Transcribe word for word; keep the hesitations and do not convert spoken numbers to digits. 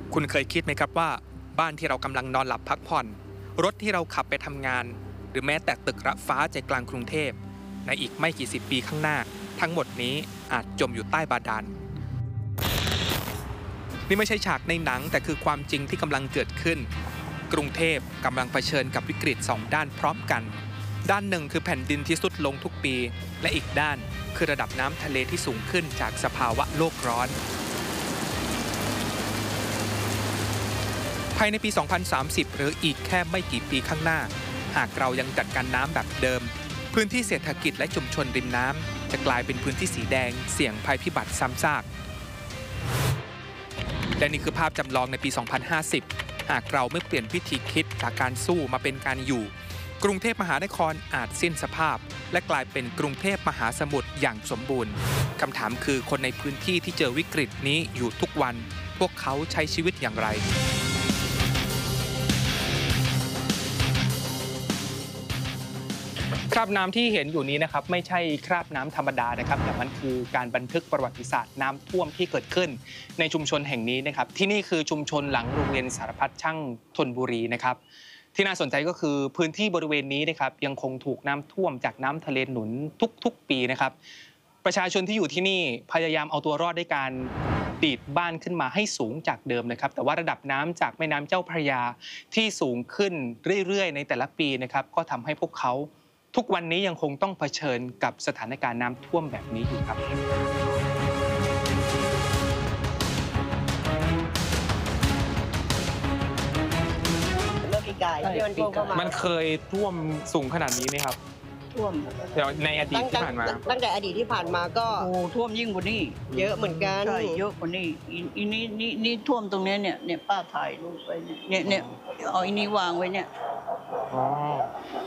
คุณเคยคิดไหมครับว่าบ้านที่เรากำลังนอนหลับพักผ่อนรถที่เราขับไปทำงานหรือแม้แต่ตึกระฟ้าใจกลางกรุงเทพในอีกไม่กี่สิบปีข้างหน้าทั้งหมดนี้อาจจมอยู่ใต้บาดาลนี่ไม่ใช่ฉากในหนังแต่คือความจริงที่กำลังเกิดขึ้นกรุงเทพกำลังเผชิญกับวิกฤตสองด้านพร้อมกันด้านหนึ่งคือแผ่นดินที่ทรุดลงทุกปีและอีกด้านคือระดับน้ำทะเลที่สูงขึ้นจากสภาวะโลกร้อนภายในปี สองพันสามสิบ หรืออีกแค่ไม่กี่ปีข้างหน้าหากเรายังจัดการน้ำแบบเดิมพื้นที่เศรษฐกิจและชุมชนริมน้ำจะกลายเป็นพื้นที่สีแดงเสี่ยงภัยพิบัติซ้ำซากและนี่คือภาพจำลองในปี สองพันห้าสิบ หากเราไม่เปลี่ยนวิธีคิดจากการสู้มาเป็นการอยู่กรุงเทพมหานครอาจสิ้นสภาพและกลายเป็นกรุงเทพมหาสมุทรอย่างสมบูรณ์คำถามคือคนในพื้นที่ที่เจอวิกฤตนี้อยู่ทุกวันพวกเขาใช้ชีวิตอย่างไรคราบน้ำที่เห็นอยู่นี้นะครับไม่ใช่คราบน้ำธรรมดานะครับแต่มันคือการบันทึกประวัติศาสตร์น้ำท่วมที่เกิดขึ้นในชุมชนแห่งนี้นะครับที่นี่คือชุมชนหลังโรงเรียนสารพัดช่างธนบุรีนะครับที่น่าสนใจก็คือพื้นที่บริเวณนี้นะครับยังคงถูกน้ำท่วมจากน้ำทะเลหนุนทุกๆปีนะครับประชาชนที่อยู่ที่นี่พยายามเอาตัวรอดด้วยการดีดบ้านขึ้นมาให้สูงจากเดิมนะครับแต่ว่าระดับน้ำจากแม่น้ำเจ้าพระยาที่สูงขึ้นเรื่อยๆในแต่ละปีนะครับก็ทำให้พวกเขาทุกวันนี้ยังคงต้องเผชิญกับสถานการณ์น้ำท่วมแบบนี้อยู่ครับเมื่อปีกายที่มันท่วมเข้ามามันเคยท่วมสูงขนาดนี้ไหมครับท่วมเดี๋ยวในอดีตที่ผ่านมาตั้งแต่อดีตที่ผ่านมาก็โอ้ท่วมยิ่งกว่านี้เยอะเหมือนกันใช่เยอะกว่านี้อีนี้นี่นี่ท่วมตรงนี้เนี่ยเนี่ยป้าถ่ายรูปไว้เนี่ยเนี่ยเนี่ยเอาอีนี้วางไว้เนี่ยอ๋อ